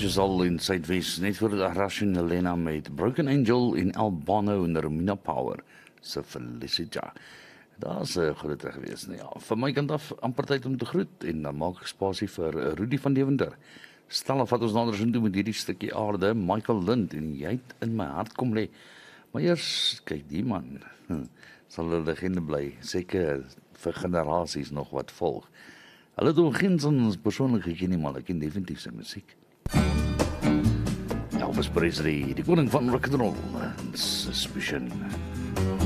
Giselle in Suidwes, net voor die Arash en Helena met Broken Angel in Albano en Romina Power se Felicita. Daar is 'n groot gewees. Nou ja, vir my kant af amper tyd om te groet en dan maak ek spasie vir Rudy van Deventer. Stel of wat ons nader doen met hierdie stukkie aarde, Michael Lind en jy het in my hart kom lê. Maar eers kyk die man, sal 'n legende bly, seker vir generasies nog wat volg. Hulle het hom geen persoonlik geken nie, maar ek ken definitief sy musiek. Elvis Presley, die koning van rock and roll, Suspicion.